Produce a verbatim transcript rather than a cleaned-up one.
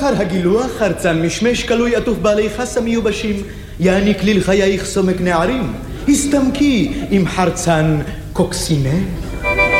אחר הגילוח חרצן משמש כלוי עטוף בעלי חסה מיובשים, יעניק לי לחייך סומק נערים, הסתמקי עם חרצן קוקסינה.